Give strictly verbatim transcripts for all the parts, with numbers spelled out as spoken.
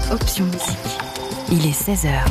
Option musique. Il est seize heures.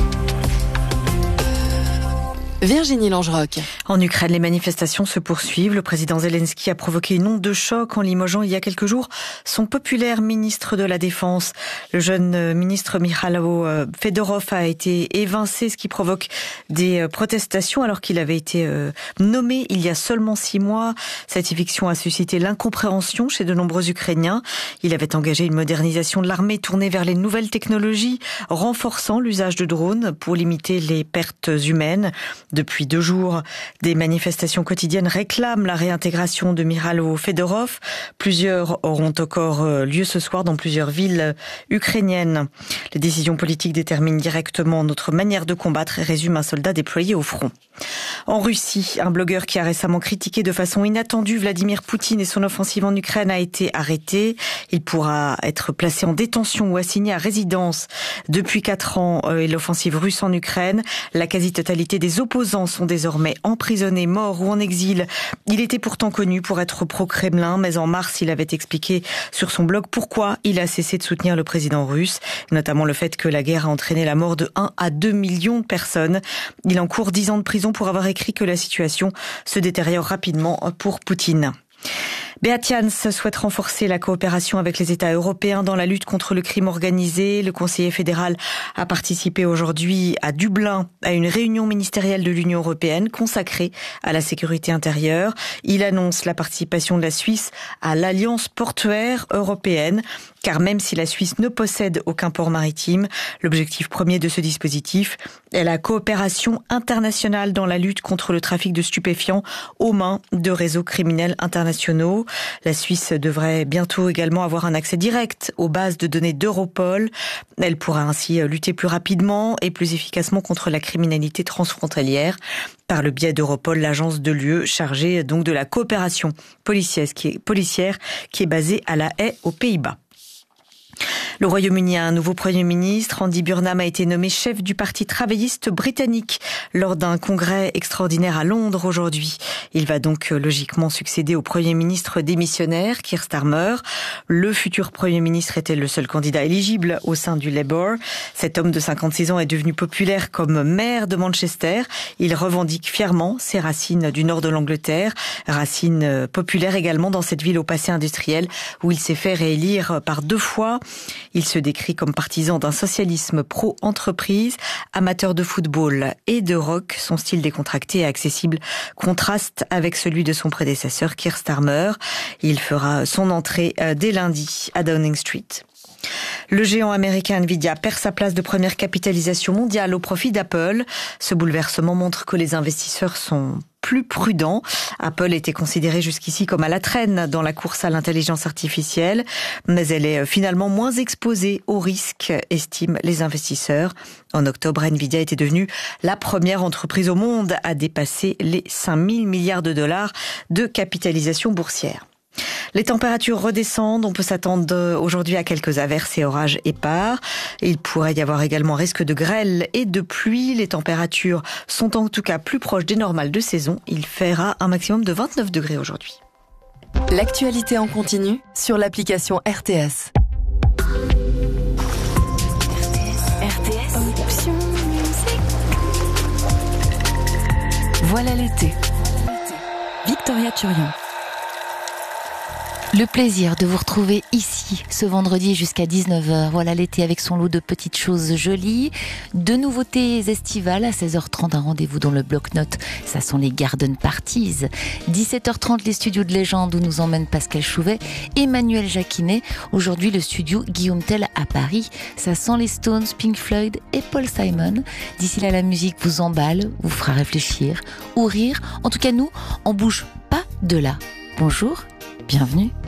Virginie Langerock. En Ukraine, les manifestations se poursuivent. Le président Zelensky a provoqué une onde de choc en limogeant il y a quelques jours son populaire ministre de la Défense. Le jeune ministre Mikhailo Fedorov a été évincé, ce qui provoque des protestations alors qu'il avait été nommé il y a seulement six mois. Cette éviction a suscité l'incompréhension chez de nombreux Ukrainiens. Il avait engagé une modernisation de l'armée tournée vers les nouvelles technologies, renforçant l'usage de drones pour limiter les pertes humaines. Depuis deux jours, des manifestations quotidiennes réclament la réintégration de Mikhailo Fedorov. Plusieurs auront encore lieu ce soir dans plusieurs villes ukrainiennes. Les décisions politiques déterminent directement notre manière de combattre, résume un soldat déployé au front. En Russie, un blogueur qui a récemment critiqué de façon inattendue Vladimir Poutine et son offensive en Ukraine a été arrêté. Il pourra être placé en détention ou assigné à résidence. Depuis quatre ans et l'offensive russe en Ukraine, la quasi-totalité des opposants sont désormais emprisonnés, morts ou en exil. Il était pourtant connu pour être pro-Kremlin, mais en mars, il avait expliqué sur son blog pourquoi il a cessé de soutenir le président russe, notamment le fait que la guerre a entraîné la mort de un à deux millions de personnes. Il encourt dix ans de prison pour avoir écrit que la situation se détériore rapidement pour Poutine. Beat Jans souhaite renforcer la coopération avec les États européens dans la lutte contre le crime organisé. Le conseiller fédéral a participé aujourd'hui à Dublin à une réunion ministérielle de l'Union européenne consacrée à la sécurité intérieure. Il annonce la participation de la Suisse à l'Alliance portuaire européenne. Car même si la Suisse ne possède aucun port maritime, l'objectif premier de ce dispositif est la coopération internationale dans la lutte contre le trafic de stupéfiants aux mains de réseaux criminels internationaux. La Suisse devrait bientôt également avoir un accès direct aux bases de données d'Europol. Elle pourra ainsi lutter plus rapidement et plus efficacement contre la criminalité transfrontalière par le biais d'Europol, l'agence de l'U E chargée donc de la coopération policière qui est, policière, qui est basée à La Haye aux Pays-Bas. Le Royaume-Uni a un nouveau Premier ministre. Andy Burnham a été nommé chef du Parti travailliste britannique lors d'un congrès extraordinaire à Londres aujourd'hui. Il va donc logiquement succéder au Premier ministre démissionnaire, Keir Starmer. Le futur Premier ministre était le seul candidat éligible au sein du Labour. Cet homme de cinquante-six ans est devenu populaire comme maire de Manchester. Il revendique fièrement ses racines du nord de l'Angleterre, racines populaires également dans cette ville au passé industriel où il s'est fait réélire par deux fois. Il se décrit comme partisan d'un socialisme pro-entreprise, amateur de football et de rock. Son style décontracté et accessible contraste avec celui de son prédécesseur, Keir Starmer. Il fera son entrée dès lundi à Downing Street. Le géant américain Nvidia perd sa place de première capitalisation mondiale au profit d'Apple. Ce bouleversement montre que les investisseurs sont plus prudents. Apple était considérée jusqu'ici comme à la traîne dans la course à l'intelligence artificielle, mais elle est finalement moins exposée aux risques, estiment les investisseurs. En octobre, Nvidia était devenue la première entreprise au monde à dépasser les cinq mille milliards de dollars de capitalisation boursière. Les températures redescendent, on peut s'attendre aujourd'hui à quelques averses et orages épars. Il pourrait y avoir également risque de grêle et de pluie. Les températures sont en tout cas plus proches des normales de saison. Il fera un maximum de vingt-neuf degrés aujourd'hui. L'actualité en continu sur l'application R T S. R T S, option musique. Voilà l'été. Victoria Turion. Le plaisir de vous retrouver ici ce vendredi jusqu'à dix-neuf heures. Voilà l'été avec son lot de petites choses jolies. De nouveautés estivales à seize heures trente, un rendez-vous dans le bloc-notes. Ça sont les Garden Parties. dix-sept heures trente, les studios de légende où nous emmène Pascal Chouvet, Emmanuel Jacquinet. Aujourd'hui, le studio Guillaume Tell à Paris. Ça sent les Stones, Pink Floyd et Paul Simon. D'ici là, la musique vous emballe, vous fera réfléchir ou rire. En tout cas, nous, on bouge pas de là. Bonjour, bienvenue.